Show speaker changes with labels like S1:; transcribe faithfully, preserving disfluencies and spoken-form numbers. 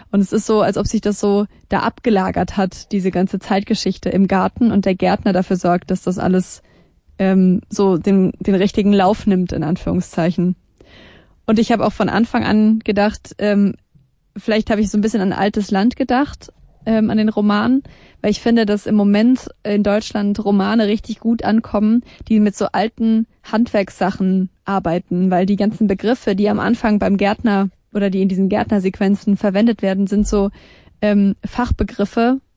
S1: Und es ist so, als ob sich das so da abgelagert hat, diese ganze Zeitgeschichte im Garten und der Gärtner dafür sorgt, dass das alles ähm, so den, den richtigen Lauf nimmt, in Anführungszeichen. Und ich habe auch von Anfang an gedacht, ähm, vielleicht habe ich so ein bisschen an altes Land gedacht, ähm, an den Roman, weil ich finde, dass im Moment in Deutschland Romane richtig gut ankommen, die mit so alten Handwerkssachen arbeiten, weil die ganzen Begriffe, die am Anfang beim Gärtner oder die in diesen Gärtnersequenzen verwendet werden, sind so ähm, Fachbegriffe,